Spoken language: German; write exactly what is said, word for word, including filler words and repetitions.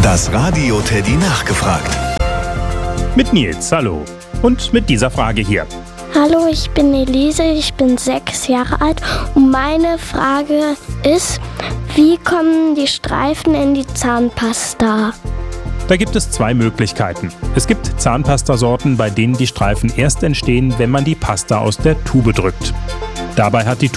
Das Radio Teddy nachgefragt. Mit Nils, hallo. Und mit dieser Frage hier. Hallo, ich bin Elise, ich bin sechs Jahre alt und meine Frage ist, wie kommen die Streifen in die Zahnpasta? Da gibt es zwei Möglichkeiten. Es gibt Zahnpastasorten, bei denen die Streifen erst entstehen, wenn man die Pasta aus der Tube drückt. Dabei hat die